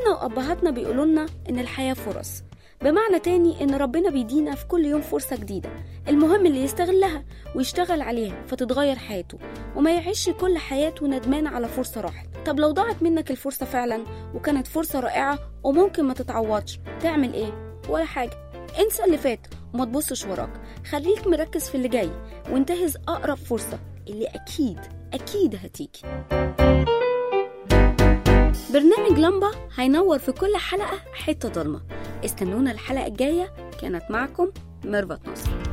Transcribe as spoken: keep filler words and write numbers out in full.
أمهاتنا وأبهاتنا بيقولوا لنا إن الحياة فرص، بمعنى تاني إن ربنا بيدينا في كل يوم فرصة جديدة، المهم اللي يستغلها ويشتغل عليها فتتغير حياته، وما يعيش كل حياته ندمان على فرصة راحت. طب لو ضاعت منك الفرصة فعلا وكانت فرصة رائعة وممكن ما تتعوضش، تعمل إيه؟ ولا حاجة. انسى اللي فات وما تبصش وراك، خليك مركز في اللي جاي وانتهز أقرب فرصة اللي أكيد أكيد هتيجي. برنامج لمبة هينور في كل حلقة حتة ضلمة. استنونا الحلقة الجاية. كانت معكم ميرفت نصر.